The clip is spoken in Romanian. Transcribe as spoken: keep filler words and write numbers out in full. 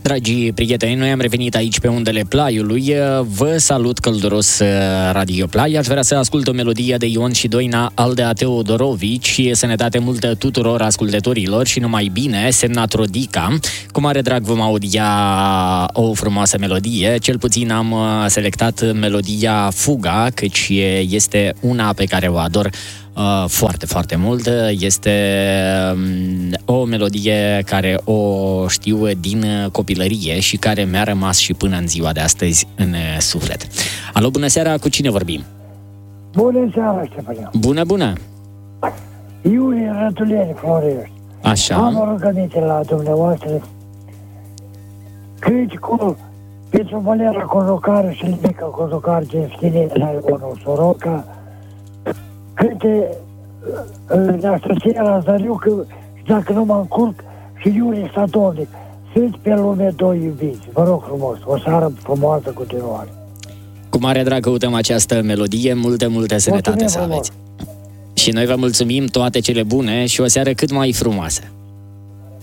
Dragii prieteni, noi am revenit aici pe undele Plaiului. Vă salut călduros, Radio Play. Aș vrea să ascult o melodie de Ion și Doina Aldea Teodorovici. Sănătate multă tuturor ascultătorilor și numai bine, semnat Rodica. Cu mare drag vom audia o frumoasă melodie. Cel puțin am selectat melodia Fuga, căci este una pe care o ador Uh, foarte, foarte mult. Este um, o melodie care o știu din copilărie și care mi-a rămas și până în ziua de astăzi în suflet. Alo, bună seara, cu cine vorbim? Bună seara, Ștefania. Bună, bună. Iulie Rătuleni, Florești. Așa. Am o rugăminte la dumneavoastră. Criticul pentru Valera Cojocară și Libica Cojocară din Schine la Ionul Soroca. Câte Anastasia Lazariu, că dacă nu mă încurc, și Iulie Statornic. Sunt pe lume doi iubiți. Vă rog frumos, o seară frumoasă continuare. Cu mare drag căutăm această melodie, multă, multă sănătate să aveți. Și noi vă mulțumim, toate cele bune și o seară cât mai frumoasă.